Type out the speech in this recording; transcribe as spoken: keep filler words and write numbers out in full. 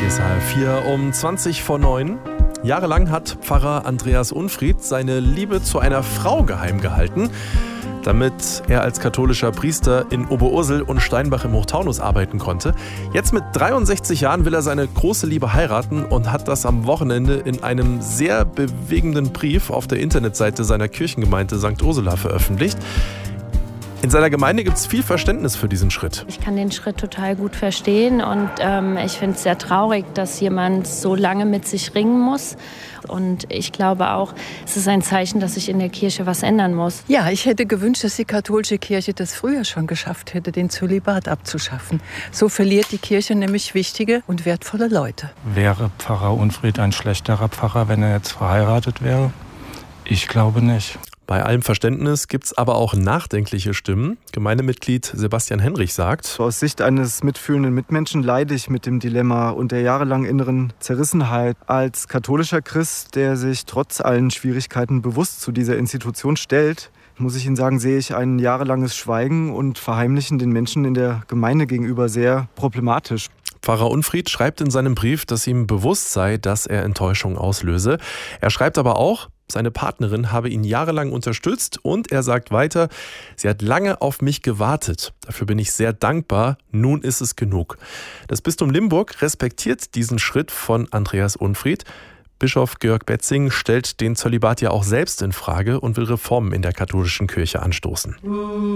Hier ist H F vier um zwanzig vor neun. Jahrelang hat Pfarrer Andreas Unfried seine Liebe zu einer Frau geheim gehalten, damit er als katholischer Priester in Oberursel und Steinbach im Hochtaunus arbeiten konnte. Jetzt mit dreiundsechzig Jahren will er seine große Liebe heiraten und hat das am Wochenende in einem sehr bewegenden Brief auf der Internetseite seiner Kirchengemeinde Sankt Ursula veröffentlicht. In seiner Gemeinde gibt es viel Verständnis für diesen Schritt. Ich kann den Schritt total gut verstehen und ähm, ich finde es sehr traurig, dass jemand so lange mit sich ringen muss. Und ich glaube auch, es ist ein Zeichen, dass sich in der Kirche was ändern muss. Ja, ich hätte gewünscht, dass die katholische Kirche das früher schon geschafft hätte, den Zölibat abzuschaffen. So verliert die Kirche nämlich wichtige und wertvolle Leute. Wäre Pfarrer Unfried ein schlechterer Pfarrer, wenn er jetzt verheiratet wäre? Ich glaube nicht. Bei allem Verständnis gibt es aber auch nachdenkliche Stimmen. Gemeindemitglied Sebastian Henrich sagt: Aus Sicht eines mitfühlenden Mitmenschen leide ich mit dem Dilemma und der jahrelangen inneren Zerrissenheit. Als katholischer Christ, der sich trotz allen Schwierigkeiten bewusst zu dieser Institution stellt, muss ich Ihnen sagen, sehe ich ein jahrelanges Schweigen und Verheimlichen den Menschen in der Gemeinde gegenüber sehr problematisch. Pfarrer Unfried schreibt in seinem Brief, dass ihm bewusst sei, dass er Enttäuschung auslöse. Er schreibt aber auch, seine Partnerin habe ihn jahrelang unterstützt und er sagt weiter, sie hat lange auf mich gewartet. Dafür bin ich sehr dankbar. Nun ist es genug. Das Bistum Limburg respektiert diesen Schritt von Andreas Unfried. Bischof Georg Betzing stellt den Zölibat ja auch selbst in Frage und will Reformen in der katholischen Kirche anstoßen.